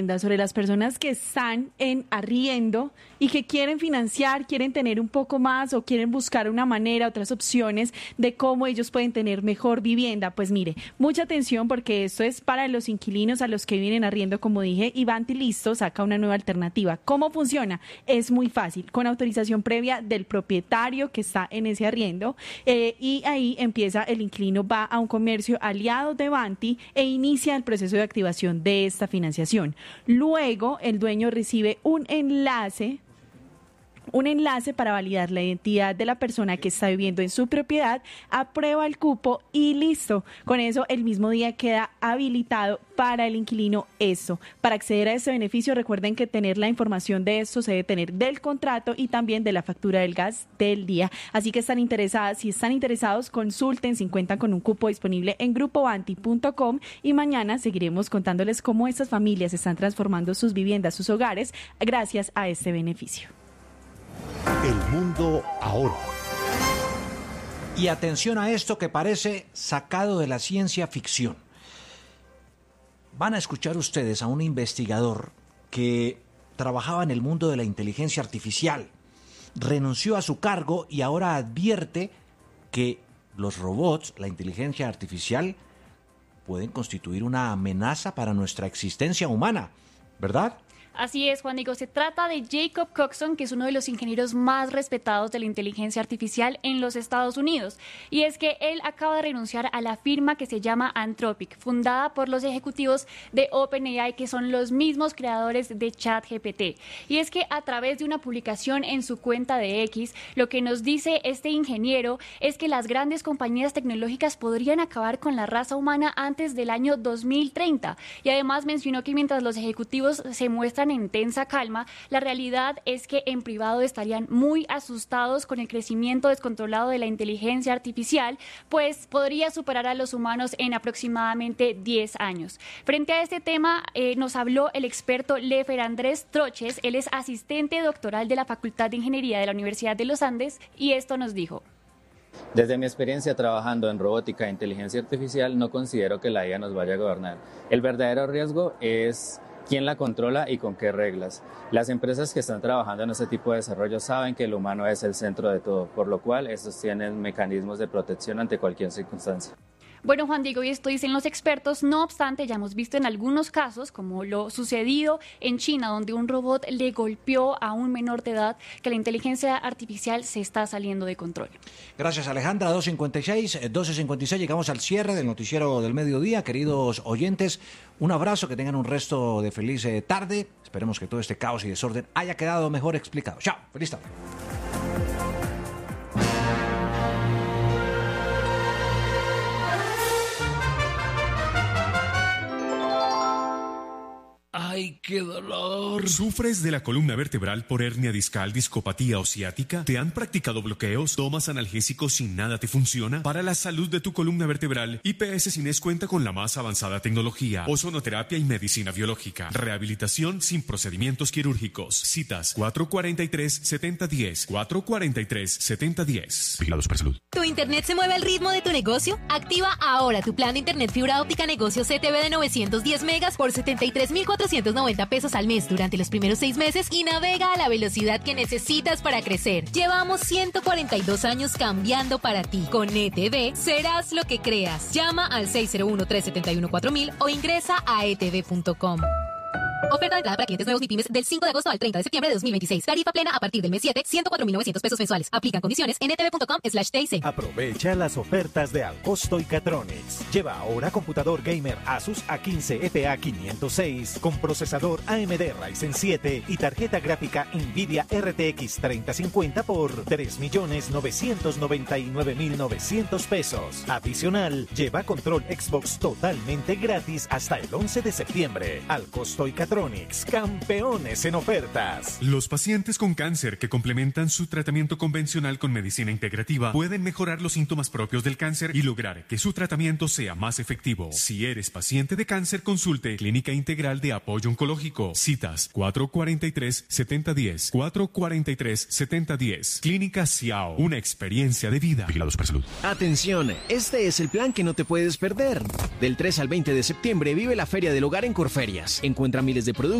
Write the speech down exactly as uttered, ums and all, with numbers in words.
vivienda, sobre las personas que están en arriendo y que quieren financiar, quieren tener un poco más o quieren buscar una manera, otras opciones de cómo ellos pueden tener mejor vivienda. Pues mire, mucha atención porque esto es para los inquilinos a los que vienen arriendo, como dije, y Vanti Listo saca una nueva alternativa. ¿Cómo funciona? Es muy fácil, con autorización previa del propietario que está en ese arriendo, eh, y ahí empieza, el inquilino va a un comercio aliado de Vanti e inicia el proceso de activación de esta financiación. Luego, el dueño recibe un enlace un enlace para validar la identidad de la persona que está viviendo en su propiedad, aprueba el cupo y listo. Con eso, el mismo día queda habilitado para el inquilino esto. Para acceder a este beneficio, recuerden que tener la información de esto se debe tener del contrato y también de la factura del gas del día. Así que están interesadas, si están interesados, consulten si cuentan con un cupo disponible en grupo vanti punto com y mañana seguiremos contándoles cómo estas familias están transformando sus viviendas, sus hogares, gracias a este beneficio. El mundo ahora. Y atención a esto que parece sacado de la ciencia ficción. Van a escuchar ustedes a un investigador que trabajaba en el mundo de la inteligencia artificial. Renunció a su cargo y ahora advierte que los robots, la inteligencia artificial, pueden constituir una amenaza para nuestra existencia humana, ¿verdad? Así es, Juan Diego, se trata de Jacob Coxon, que es uno de los ingenieros más respetados de la inteligencia artificial en los Estados Unidos. Y es que él acaba de renunciar a la firma que se llama Anthropic, fundada por los ejecutivos de OpenAI, que son los mismos creadores de ChatGPT. Y es que a través de una publicación en su cuenta de X, lo que nos dice este ingeniero es que las grandes compañías tecnológicas podrían acabar con la raza humana antes del año dos mil treinta. Y además mencionó que mientras los ejecutivos se muestran en tensa calma, la realidad es que en privado estarían muy asustados con el crecimiento descontrolado de la inteligencia artificial, pues podría superar a los humanos en aproximadamente diez años. Frente a este tema, eh, nos habló el experto Lefer Andrés Troches. Él es asistente doctoral de la Facultad de Ingeniería de la Universidad de los Andes, y esto nos dijo. Desde mi experiencia trabajando en robótica e inteligencia artificial, no considero que la I A nos vaya a gobernar. El verdadero riesgo es quién la controla y con qué reglas. Las empresas que están trabajando en este tipo de desarrollo saben que el humano es el centro de todo, por lo cual estos tienen mecanismos de protección ante cualquier circunstancia. Bueno, Juan Diego, y esto dicen los expertos. No obstante, ya hemos visto en algunos casos, como lo sucedido en China, donde un robot le golpeó a un menor de edad, que la inteligencia artificial se está saliendo de control. Gracias, Alejandra. dos cincuenta y seis, doce cincuenta y seis, llegamos al cierre del noticiero del mediodía. Queridos oyentes, un abrazo, que tengan un resto de feliz eh, tarde. Esperemos que todo este caos y desorden haya quedado mejor explicado. Chao, feliz tarde. ¡Ay, qué dolor! ¿Sufres de la columna vertebral por hernia discal, discopatía o ciática? ¿Te han practicado bloqueos? ¿Tomas analgésicos sin nada te funciona? Para la salud de tu columna vertebral, I P S Cines cuenta con la más avanzada tecnología, ozonoterapia y medicina biológica. Rehabilitación sin procedimientos quirúrgicos. Citas cuatro cuarenta y tres, setenta diez. cuatro cuarenta y tres, setenta diez. Vigilados por salud. ¿Tu internet se mueve al ritmo de tu negocio? Activa ahora tu plan de internet fibra óptica negocio C T V de novecientos diez megas por setenta y tres mil cuatrocientos noventa pesos al mes durante los primeros seis meses y navega a la velocidad que necesitas para crecer. Llevamos ciento cuarenta y dos años cambiando para ti. Con E T V serás lo que creas. Llama al seis cero uno, tres siete uno, cuatro mil o ingresa a e t v punto com. Oferta de entrada para clientes nuevos y pymes del cinco de agosto al treinta de septiembre de dos mil veintiséis. Tarifa plena a partir del mes siete, ciento cuatro mil novecientos pesos mensuales. Aplican condiciones en e t v punto com slash t i c. Aprovecha las ofertas de Alcosto y Catronics. Lleva ahora computador gamer Asus A quince F A quinientos seis con procesador A M D Ryzen siete y tarjeta gráfica Nvidia R T X treinta cincuenta por tres millones novecientos noventa y nueve mil novecientos pesos. Adicional, lleva control Xbox totalmente gratis hasta el once de septiembre. Alcosto y Catronics. Campeones en ofertas. Los pacientes con cáncer que complementan su tratamiento convencional con medicina integrativa pueden mejorar los síntomas propios del cáncer y lograr que su tratamiento sea más efectivo. Si eres paciente de cáncer, consulte Clínica Integral de Apoyo Oncológico. Citas cuatro cuarenta y tres, setenta diez. cuatro cuarenta y tres, setenta diez. Clínica Ciao, una experiencia de vida. Vigilados por salud. Atención, este es el plan que no te puedes perder. Del tres al veinte de septiembre vive la Feria del Hogar en Corferias. Encuentra miles de productos